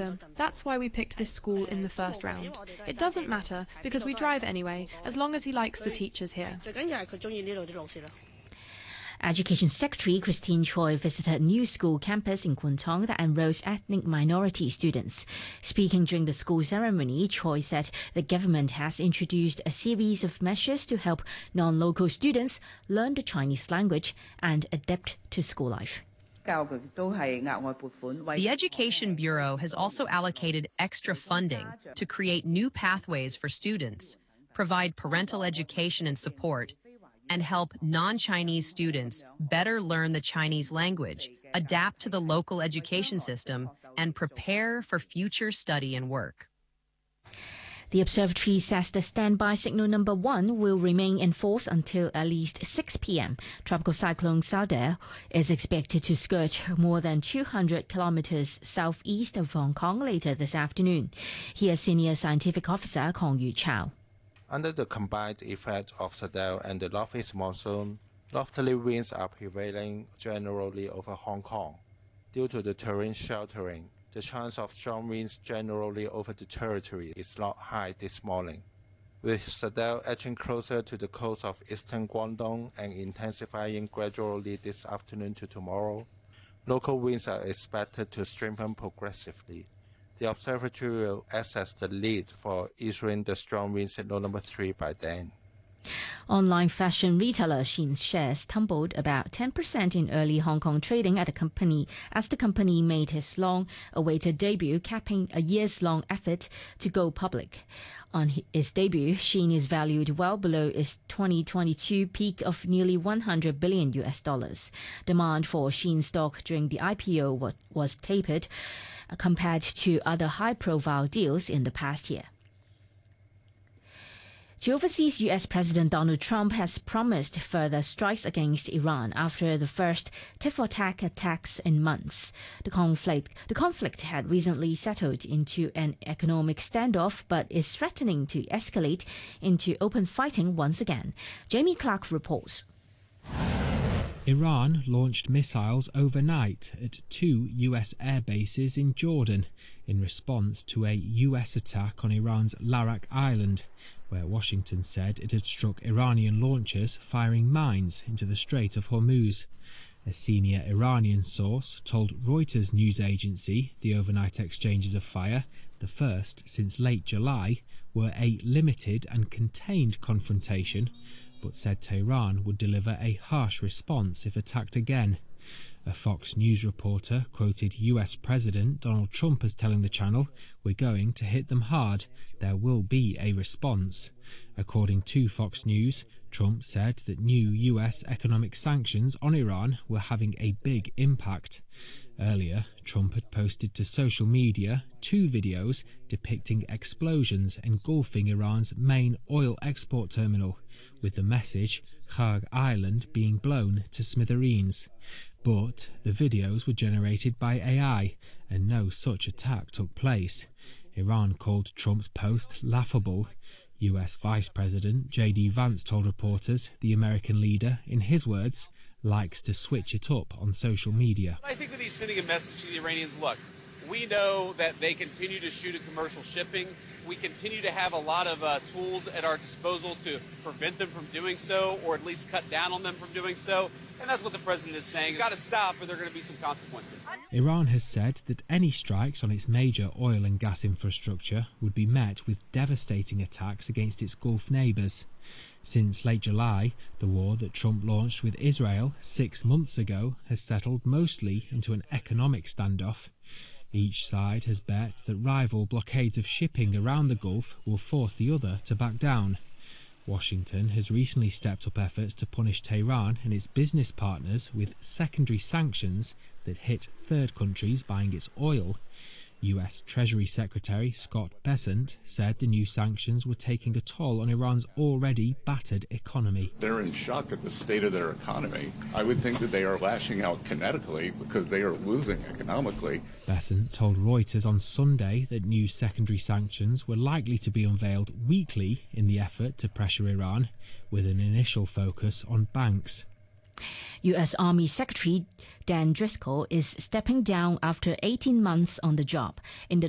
Arthur. That's why we picked this school in the first round. It doesn't matter, because we drive anyway, as long as he likes the teachers here. Education Secretary Christine Choi visited a new school campus in Kwun Tong that enrolls ethnic minority students. Speaking during the school ceremony, Choi said the government has introduced a series of measures to help non-local students learn the Chinese language and adapt to school life. The Education Bureau has also allocated extra funding to create new pathways for students, provide parental education and support, and help non-Chinese students better learn the Chinese language, adapt to the local education system, and prepare for future study and work. The observatory says the standby signal number 1 will remain in force until at least 6 p.m. Tropical cyclone Saudel is expected to skirt more than 200 kilometers southeast of Hong Kong later this afternoon. Here's Senior Scientific Officer Kong Yu Chao. Under the combined effect of Saudel and the northeast monsoon, northerly winds are prevailing generally over Hong Kong. Due to the terrain sheltering, the chance of strong winds generally over the territory is not high this morning. With Saudel edging closer to the coast of eastern Guangdong and intensifying gradually this afternoon to tomorrow, local winds are expected to strengthen progressively. The observatory will access the lead for issuing the strong wind signal number 3 by then. Online fashion retailer Shein's shares tumbled about 10% in early Hong Kong trading at the company as the company made its long-awaited debut, capping a years-long effort to go public. On its debut, Shein is valued well below its 2022 peak of nearly $100 billion. Demand for Shein stock during the IPO was tapered compared to other high-profile deals in the past year. The overseas U.S. President Donald Trump has promised further strikes against Iran after the first tit-for-tat attacks in months. The conflict had recently settled into an economic standoff, but is threatening to escalate into open fighting once again. Jamie Clark reports. Iran launched missiles overnight at 2 U.S. air bases in Jordan in response to a U.S. attack on Iran's Larak Island, where Washington said it had struck Iranian launchers firing mines into the Strait of Hormuz. A senior Iranian source told Reuters news agency the overnight exchanges of fire, the first since late July, were a limited and contained confrontation, but said Tehran would deliver a harsh response if attacked again. A Fox News reporter quoted US President Donald Trump as telling the channel, "We're going to hit them hard. There will be a response." According to Fox News, Trump said that new US economic sanctions on Iran were having a big impact. Earlier, Trump had posted to social media 2 videos depicting explosions engulfing Iran's main oil export terminal, with the message Larak Island being blown to smithereens. But the videos were generated by AI, and no such attack took place. Iran called Trump's post laughable. US Vice President J.D. Vance told reporters the American leader, in his words, likes to switch it up on social media. I think that he's sending a message to the Iranians, look, we know that they continue to shoot at commercial shipping. We continue to have a lot of tools at our disposal to prevent them from doing so, or at least cut down on them from doing so. And that's what the president is saying. You've got to stop, or there are going to be some consequences. Iran has said that any strikes on its major oil and gas infrastructure would be met with devastating attacks against its Gulf neighbours. Since late July, the war that Trump launched with Israel 6 months ago has settled mostly into an economic standoff. Each side has bet that rival blockades of shipping around the Gulf will force the other to back down. Washington has recently stepped up efforts to punish Tehran and its business partners with secondary sanctions that hit third countries buying its oil. US Treasury Secretary Scott Bessent said the new sanctions were taking a toll on Iran's already battered economy. They're in shock at the state of their economy. I would think that they are lashing out kinetically because they are losing economically. Bessent told Reuters on Sunday that new secondary sanctions were likely to be unveiled weekly in the effort to pressure Iran, with an initial focus on banks. U.S. Army Secretary Dan Driscoll is stepping down after 18 months on the job. In the